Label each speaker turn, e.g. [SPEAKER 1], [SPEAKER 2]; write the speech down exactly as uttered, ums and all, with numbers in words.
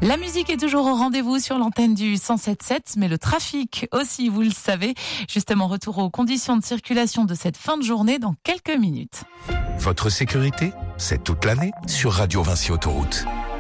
[SPEAKER 1] La musique est toujours au rendez-vous sur l'antenne du cent sept sept, mais le trafic aussi, vous le savez. Justement, retour aux conditions de circulation de cette fin de journée dans quelques minutes.
[SPEAKER 2] Votre sécurité, c'est toute l'année sur Radio Vinci Autoroute.